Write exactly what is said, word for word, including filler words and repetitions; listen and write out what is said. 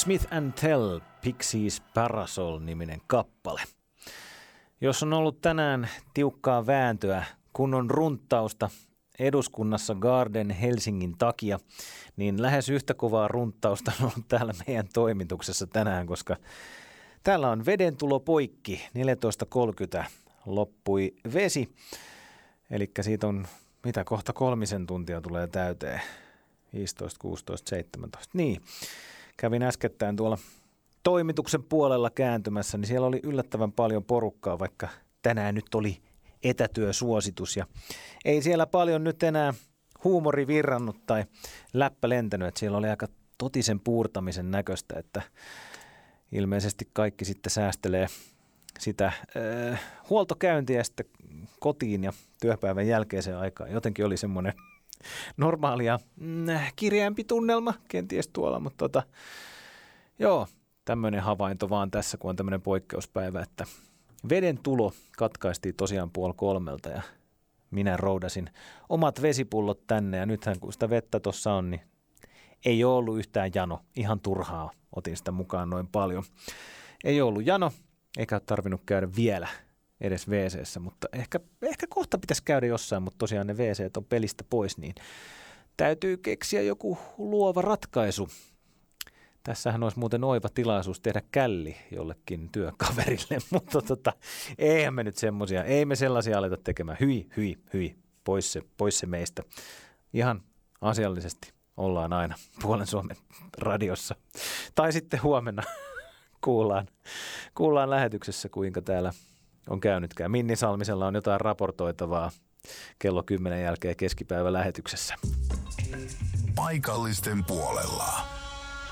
Smith and Tell, Pixies Parasol-niminen kappale. Jos on ollut tänään tiukkaa vääntöä, kunnon runttausta eduskunnassa Garden Helsingin takia, niin lähes yhtä kovaa runttausta on ollut täällä meidän toimituksessa tänään, koska täällä on vedentulo poikki. neljätoista kolmekymmentä loppui vesi, eli siitä on mitä kohta kolmisen tuntia tulee täyteen. viisitoista, kuusitoista, seitsemäntoista. Niin, kävin äskettäin tuolla toimituksen puolella kääntymässä, niin siellä oli yllättävän paljon porukkaa, vaikka tänään nyt oli etätyösuositus. Ja ei siellä paljon nyt enää huumori virrannut tai läppä lentänyt, että siellä oli aika totisen puurtamisen näköistä, että ilmeisesti kaikki sitten säästelee sitä äh, huoltokäyntiä sitten kotiin ja työpäivän jälkeiseen aikaan. Jotenkin oli semmoinen normaalia mm, kireämpi tunnelma kenties tuolla, mutta tota, joo, tämmöinen havainto vaan tässä, kun on tämmöinen poikkeuspäivä, että veden tulo katkaistiin tosiaan puoli kolmelta ja minä roudasin omat vesipullot tänne ja nythän kun sitä vettä tuossa on, niin ei ole ollut yhtään jano, ihan turhaa otin sitä mukaan noin paljon. Ei ollut jano, eikä ole tarvinnut käydä vielä edes WC:ssä, mutta ehkä, ehkä kohta pitäisi käydä jossain, mutta tosiaan ne WC:t on pelistä pois, niin täytyy keksiä joku luova ratkaisu. Tässähän olisi muuten oiva tilaisuus tehdä källi jollekin työkaverille, mutta tota, eihän me nyt semmoisia, ei me sellaisia aleta tekemään. Hyi, hyi, hyi, pois se, pois se meistä. Ihan asiallisesti ollaan aina Puolen Suomen radiossa. Tai sitten huomenna kuullaan, kuullaan lähetyksessä, kuinka täällä on käynytkään. Minni Salmisella on jotain raportoitavaa kello kymmenen jälkeen keskipäivän lähetyksessä. Paikallisten puolella.